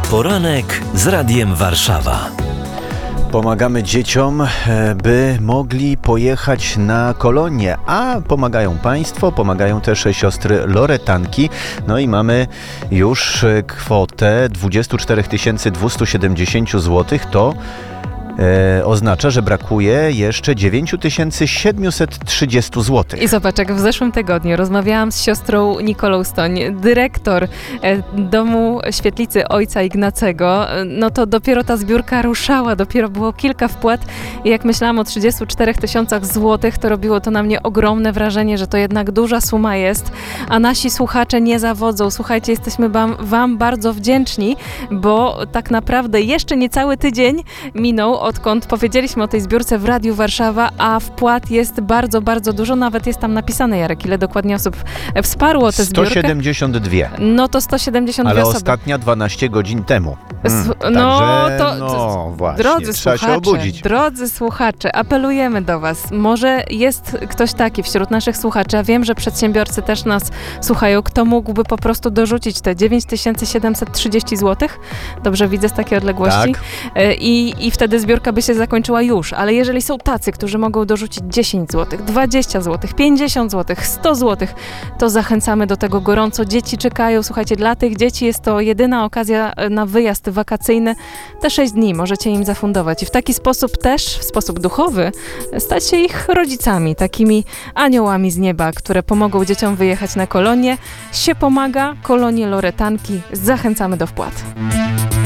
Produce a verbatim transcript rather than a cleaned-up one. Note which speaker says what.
Speaker 1: Poranek z Radiem Warszawa.
Speaker 2: Pomagamy dzieciom, by mogli pojechać na kolonie, a pomagają państwo, pomagają też siostry Loretanki. No i mamy już kwotę dwadzieścia cztery tysiące dwieście siedemdziesiąt złotych. To E, oznacza, że brakuje jeszcze dziewięć tysięcy siedemset trzydzieści złotych.
Speaker 3: I zobacz, jak w zeszłym tygodniu rozmawiałam z siostrą Nikolą Stoń, dyrektor e, Domu Świetlicy Ojca Ignacego, no to dopiero ta zbiórka ruszała, dopiero było kilka wpłat i jak myślałam o trzydziestu czterech tysiącach złotych, to robiło to na mnie ogromne wrażenie, że to jednak duża suma jest, a nasi słuchacze nie zawodzą. Słuchajcie, jesteśmy wam, wam bardzo wdzięczni, bo tak naprawdę jeszcze niecały tydzień minął, odkąd powiedzieliśmy o tej zbiórce w Radiu Warszawa, a wpłat jest bardzo, bardzo dużo. Nawet jest tam napisane, Jarek, ile dokładnie osób wsparło tę zbiórkę.
Speaker 2: sto siedemdziesiąt dwie.
Speaker 3: No to sto siedemdziesiąt dwie
Speaker 2: Ale
Speaker 3: osoby.
Speaker 2: ostatnia dwanaście godzin temu. Hmm,
Speaker 3: no
Speaker 2: także,
Speaker 3: to,
Speaker 2: no właśnie,
Speaker 3: drodzy
Speaker 2: trzeba
Speaker 3: słuchacze,
Speaker 2: się obudzić.
Speaker 3: drodzy słuchacze, apelujemy do was. Może jest ktoś taki wśród naszych słuchaczy, a wiem, że przedsiębiorcy też nas słuchają, kto mógłby po prostu dorzucić te dziewięć tysięcy siedemset trzydzieści złotych. Dobrze widzę z takiej odległości.
Speaker 2: Tak.
Speaker 3: I, I wtedy zbiórka by się zakończyła już, ale jeżeli są tacy, którzy mogą dorzucić dziesięć złotych, dwadzieścia złotych, pięćdziesiąt złotych, sto złotych, to zachęcamy do tego gorąco. Dzieci czekają, słuchajcie, dla tych dzieci jest to jedyna okazja na wyjazd wakacyjny. Te sześć dni możecie im zafundować i w taki sposób też, w sposób duchowy, stać się ich rodzicami, takimi aniołami z nieba, które pomogą dzieciom wyjechać na kolonie. Się pomaga, kolonie Loretanki. Zachęcamy do wpłat.